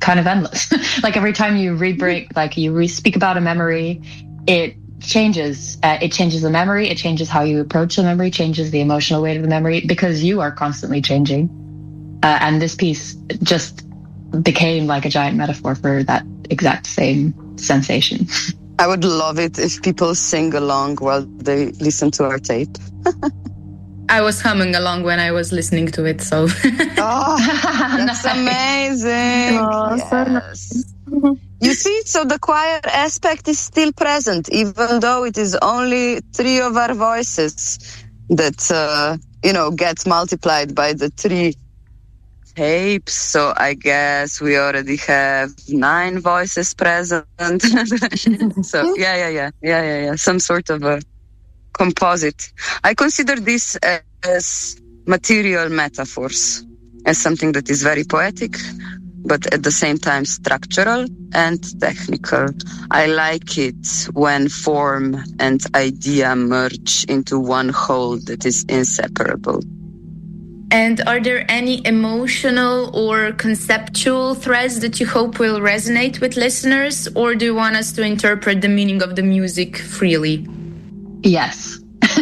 kind of endless. Like every time you re-break, like you speak about a memory, it changes. It changes the memory. It changes how you approach the memory, changes the emotional weight of the memory, because you are constantly changing. And this piece just became like a giant metaphor for that exact same sensation. I would love it if people sing along while they listen to our tape. I was humming along when I was listening to it, so... That's amazing! Oh, yes. So nice. You see, so the choir aspect is still present, even though it is only 3 of our voices that, gets multiplied by the 3 tapes. So I guess we already have 9 voices present. So, yeah. Some sort of a composite. I consider this as material metaphors, as something that is very poetic, but at the same time structural and technical. I like it when form and idea merge into one whole that is inseparable. And are there any emotional or conceptual threads that you hope will resonate with listeners, or do you want us to interpret the meaning of the music freely? Yes.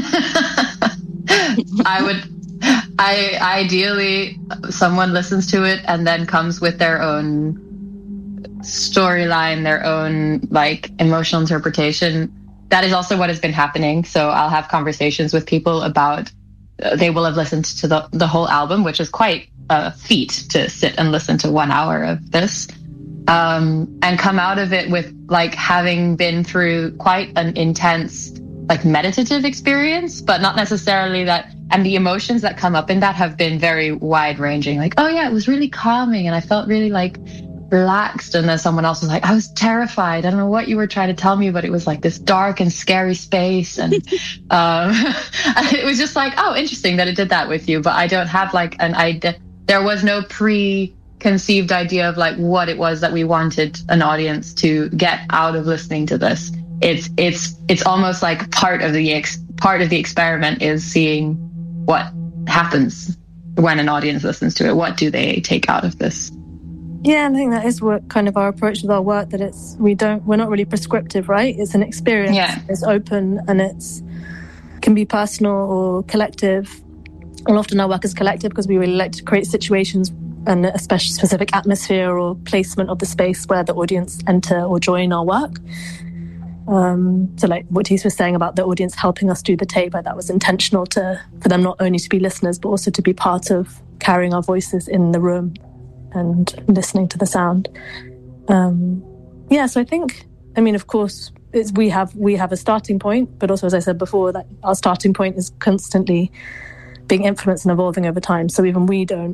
Ideally, someone listens to it and then comes with their own storyline, their own like emotional interpretation. That is also what has been happening. So I'll have conversations with people about, they will have listened to the whole album, which is quite a feat to sit and listen to 1 hour of this, and come out of it with like having been through quite an intense like meditative experience, but not necessarily that. And the emotions that come up in that have been very wide ranging. Like, oh yeah, it was really calming and I felt really like relaxed. And then someone else was like, I was terrified. I don't know what you were trying to tell me, but it was like this dark and scary space. And it was just like, oh, interesting that it did that with you. But I don't have like an idea. There was no preconceived idea of like what it was that we wanted an audience to get out of listening to this. It's almost like part of the experiment is seeing what happens when an audience listens to it. What do they take out of this? Yeah, I think that is what kind of our approach with our work, that we're not really prescriptive, right? It's an experience. Yeah. It's open and can be personal or collective. And often our work is collective because we really like to create situations and a specific atmosphere or placement of the space where the audience enter or join our work. So like what Therese was saying about the audience helping us do the tape, like that was intentional for them not only to be listeners, but also to be part of carrying our voices in the room and listening to the sound. So I think, of course, we have a starting point, but also, as I said before, that our starting point is constantly being influenced and evolving over time. So even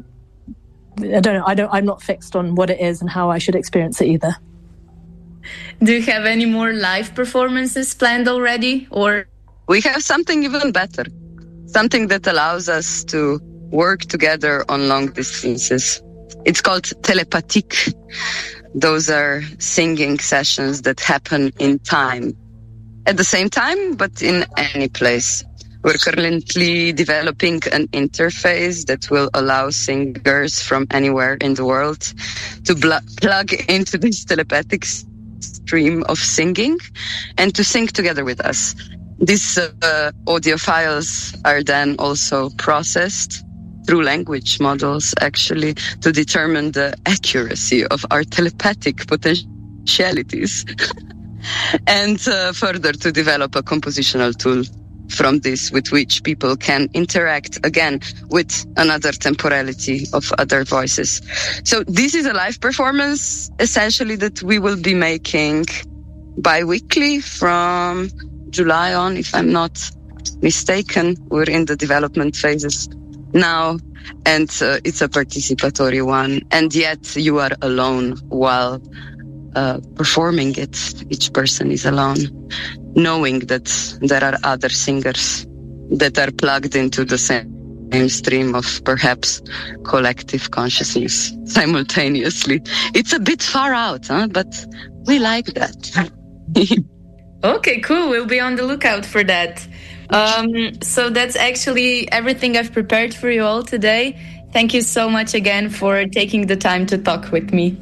I'm not fixed on what it is and how I should experience it either. Do you have any more live performances planned already, or? We have something even better. Something that allows us to work together on long distances. It's called Telepathique. Those are singing sessions that happen in time. At the same time, but in any place. We're currently developing an interface that will allow singers from anywhere in the world to plug into this telepathic stream of singing and to sing together with us. These audio files are then also processed through language models, actually, to determine the accuracy of our telepathic potentialities and further to develop a compositional tool from this with which people can interact again with another temporality of other voices. So this is a live performance essentially that we will be making bi-weekly from July on, if I'm not mistaken. We're in the development phases now, and it's a participatory one. And yet you are alone while performing it. Each person is alone, knowing that there are other singers that are plugged into the same stream of perhaps collective consciousness simultaneously. It's a bit far out, but we like that. Okay, cool. We'll be on the lookout for that. So that's actually everything I've prepared for you all today. Thank you so much again for taking the time to talk with me.